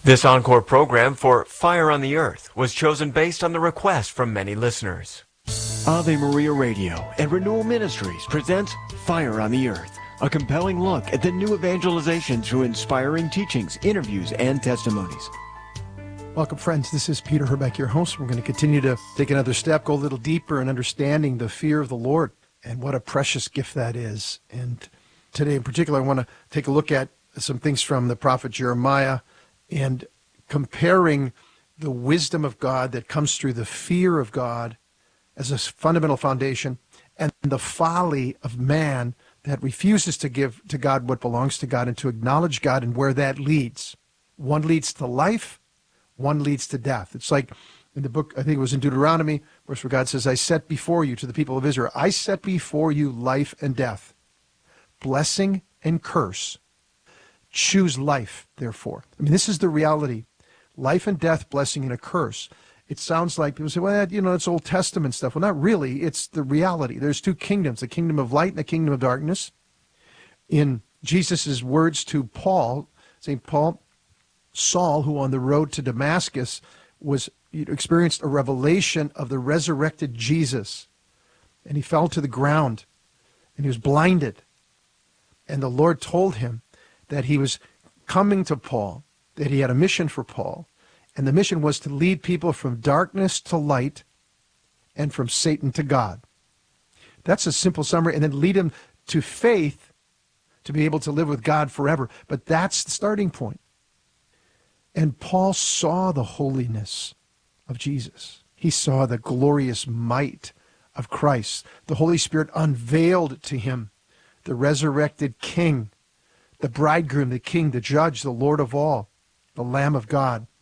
This encore program for Fire on the Earth was chosen based on the request from many listeners. Ave Maria Radio and Renewal Ministries presents Fire on the Earth, a compelling look at the new evangelization through inspiring teachings, interviews, and testimonies. Welcome, friends. This is Peter Herbeck, your host. We're going to continue to take another step, go a little deeper in understanding the fear of the Lord and what a precious gift that is. And today in particular, I want to take a look at some things from the prophet Jeremiah and comparing the wisdom of God that comes through the fear of God as a fundamental foundation and the folly of man that refuses to give to God what belongs to God and to acknowledge God and where that leads. One leads to life, one leads to death. It's like in the book, I think it was in Deuteronomy, where God says, I set before you, to the people of Israel, I set before you life and death, blessing and curse. Choose life, therefore. I mean, this is the reality. Life and death, blessing and a curse. It sounds like people say, well, it's Old Testament stuff. Well, not really. It's the reality. There's two kingdoms, the kingdom of light and the kingdom of darkness. In Jesus' words to Paul, St. Paul, Saul, who on the road to Damascus experienced a revelation of the resurrected Jesus, and he fell to the ground, and he was blinded. And the Lord told him that he was coming to Paul, that he had a mission for Paul, and the mission was to lead people from darkness to light and from Satan to God. That's a simple summary, and then lead them to faith to be able to live with God forever. But that's the starting point. And Paul saw the holiness of Jesus. He saw the glorious might of Christ. The Holy Spirit unveiled to him the resurrected King, the bridegroom, the King, the Judge, the Lord of all, the Lamb of God.